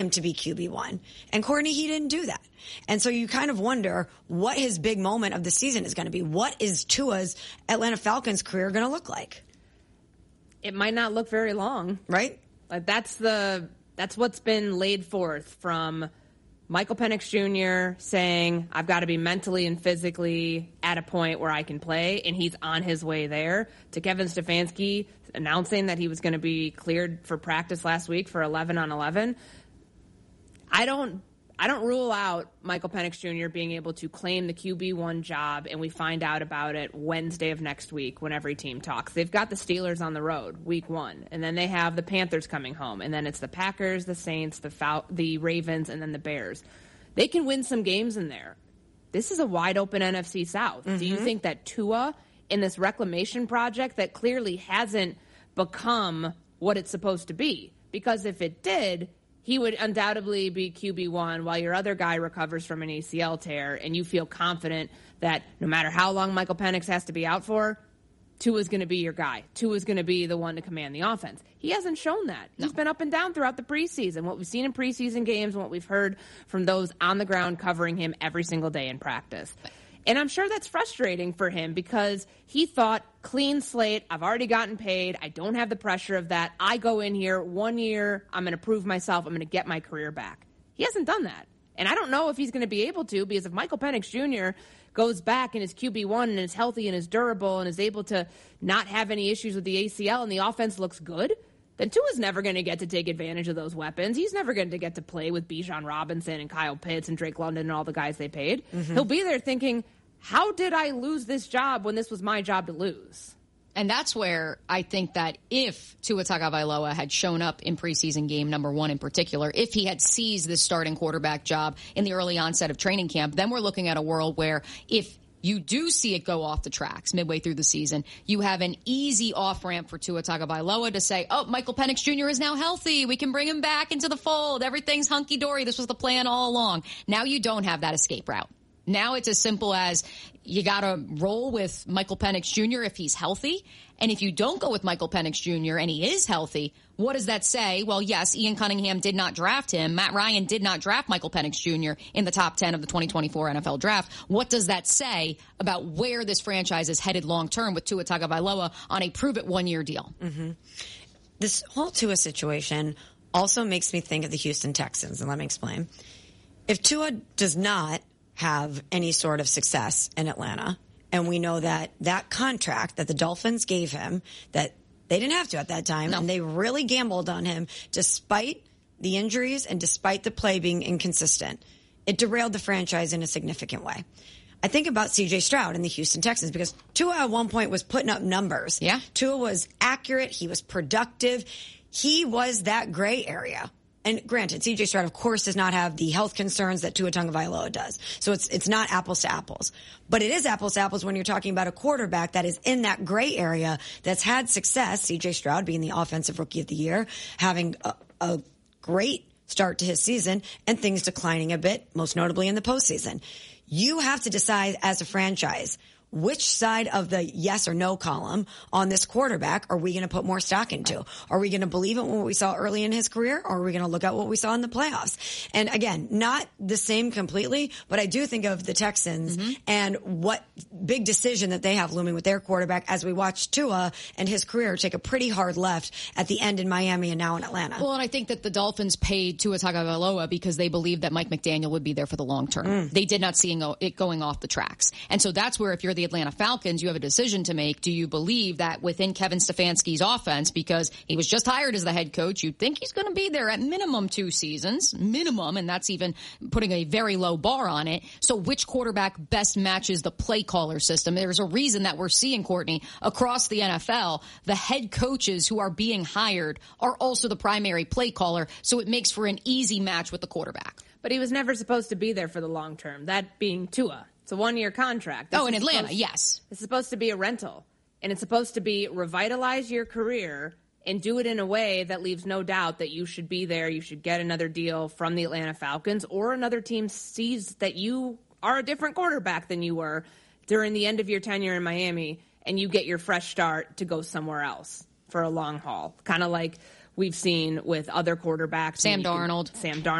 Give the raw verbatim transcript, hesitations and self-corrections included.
him to be Q B one. And Courtney, he didn't do that. And so you kind of wonder what his big moment of the season is going to be. What is Tua's Atlanta Falcons career going to look like? It might not look very long. Right? Like that's the that's what's been laid forth from Michael Penix Junior saying, I've got to be mentally and physically at a point where I can play, and he's on his way there, to Kevin Stefanski announcing that he was going to be cleared for practice last week for eleven on eleven. I don't I don't rule out Michael Penix Junior being able to claim the Q B one job, and we find out about it Wednesday of next week when every team talks. They've got the Steelers on the road week one, and then they have the Panthers coming home, and then it's the Packers, the Saints, the Fal- the Ravens, and then the Bears. They can win some games in there. This is a wide-open N F C South. Mm-hmm. Do you think that Tua, in this reclamation project that clearly hasn't become what it's supposed to be? Because if it did, he would undoubtedly be Q B one while your other guy recovers from an A C L tear, and you feel confident that no matter how long Michael Penix has to be out for, Tua's going to be your guy. Tua's going to be the one to command the offense. He hasn't shown that. No. He's been up and down throughout the preseason. What we've seen in preseason games and what we've heard from those on the ground covering him every single day in practice. And I'm sure that's frustrating for him because he thought, clean slate, I've already gotten paid, I don't have the pressure of that. I go in here one year, I'm going to prove myself, I'm going to get my career back. He hasn't done that. And I don't know if he's going to be able to, because if Michael Penix Junior goes back and is Q B one and is healthy and is durable and is able to not have any issues with the A C L and the offense looks good, then Tua's never going to get to take advantage of those weapons. He's never going to get to play with Bijan Robinson and Kyle Pitts and Drake London and all the guys they paid. Mm-hmm. He'll be there thinking, how did I lose this job when this was my job to lose? And that's where I think that if Tua Tagovailoa had shown up in preseason game number one in particular, if he had seized this starting quarterback job in the early onset of training camp, then we're looking at a world where if you do see it go off the tracks midway through the season, you have an easy off-ramp for Tua Tagovailoa to say, oh, Michael Penix Junior is now healthy. We can bring him back into the fold. Everything's hunky-dory. This was the plan all along. Now you don't have that escape route. Now it's as simple as you got to roll with Michael Penix Junior if he's healthy. And if you don't go with Michael Penix Junior and he is healthy, what does that say? Well, yes, Ian Cunningham did not draft him. Matt Ryan did not draft Michael Penix Junior in the top ten of the twenty twenty-four N F L draft. What does that say about where this franchise is headed long term with Tua Tagovailoa on a prove it one year deal? Mm-hmm. This whole Tua situation also makes me think of the Houston Texans, and let me explain. If Tua does not have any sort of success in Atlanta, and we know that that contract that the Dolphins gave him, that they didn't have to at that time, no. and they really gambled on him despite the injuries and despite the play being inconsistent, it derailed the franchise in a significant way. I think about C J Stroud and the Houston Texans because Tua at one point was putting up numbers. Yeah. Tua was accurate. He was productive. He was that gray area. And granted, C J Stroud, of course, does not have the health concerns that Tua Tagovailoa does. So it's it's not apples to apples. But it is apples to apples when you're talking about a quarterback that is in that gray area that's had success, C J Stroud being the offensive rookie of the year, having a, a great start to his season, and things declining a bit, most notably in the postseason. You have to decide as a franchise, which side of the yes or no column on this quarterback are we going to put more stock into? Are we going to believe in what we saw early in his career, or are we going to look at what we saw in the playoffs? And again, not the same completely, but I do think of the Texans mm-hmm. and what big decision that they have looming with their quarterback as we watch Tua and his career take a pretty hard left at the end in Miami and now in Atlanta. Well, and I think that the Dolphins paid Tua Tagovailoa because they believed that Mike McDaniel would be there for the long term. Mm. They did not see it going off the tracks. And so that's where if you're the Atlanta Falcons, you have a decision to make. Do you believe that within Kevin Stefanski's offense, because he was just hired as the head coach, you'd think he's going to be there at minimum two seasons, minimum, and that's even putting a very low bar on it. So which quarterback best matches the play caller system? There's a reason that we're seeing, Courtney, across the N F L, the head coaches who are being hired are also the primary play caller, so it makes for an easy match with the quarterback. But he was never supposed to be there for the long term, that being Tua. It's a one-year contract. This oh, in Atlanta, supposed, yes. It's supposed to be a rental, and it's supposed to be revitalize your career and do it in a way that leaves no doubt that you should be there, you should get another deal from the Atlanta Falcons, or another team sees that you are a different quarterback than you were during the end of your tenure in Miami, and you get your fresh start to go somewhere else for a long haul. Kind of like we've seen with other quarterbacks. Sam Darnold. Sam Darnold.